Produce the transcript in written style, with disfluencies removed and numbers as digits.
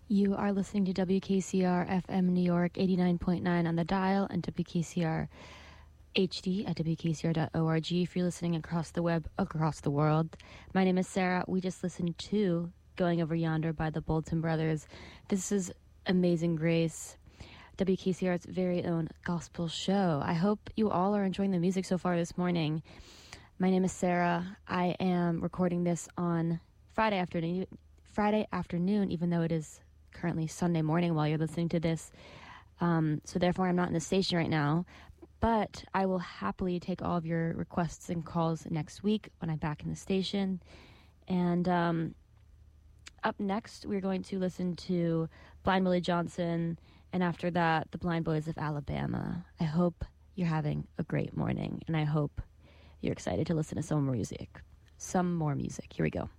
You are listening to WKCR FM New York 89.9 on the dial and WKCR HD at WKCR.org if you're listening across the web, across the world. My name is Sarah. We just listened to Going Over Yonder by the Bolton Brothers. This is Amazing Grace, WKCR's very own gospel show. I hope you all are enjoying the music so far this morning. My name is Sarah. I am recording this on Friday afternoon, even though it is currently Sunday morning while you're listening to this. So therefore I'm not in the station right now, but I will happily take all of your requests and calls next week when I'm back in the station. And up next, we're going to listen to Blind Willie Johnson, and after that, the Blind Boys of Alabama. I hope you're having a great morning, and I hope you're excited to listen to some more music. Here we go.